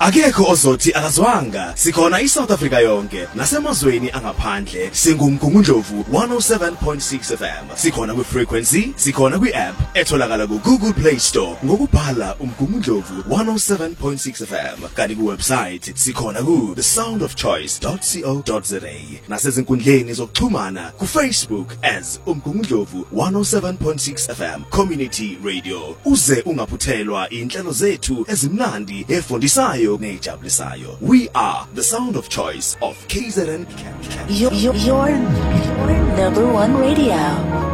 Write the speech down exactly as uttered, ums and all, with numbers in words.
Akekho ozothi akazwanga. Sikhona iSouth Africa yonke nasemazweni angaphandle. Singumgungundlovu one oh seven point six F M. Sikhona ku frequency, sikhona ku app etholakala ku Google Play Store ngokubhala umgungundlovu one oh seven point six F M. Kanti ku website sikhona ku the sound of choice dot co dot za. Nasezinkundleni zokuxhumana ku Facebook as umgungundlovu one oh seven point six F M Community Radio. Uze ungaphuthelwa inhlelo zethu ezimnandi efundisayo nejabulisayo. We are the sound of choice of K Z N. Your, your, your number one radio.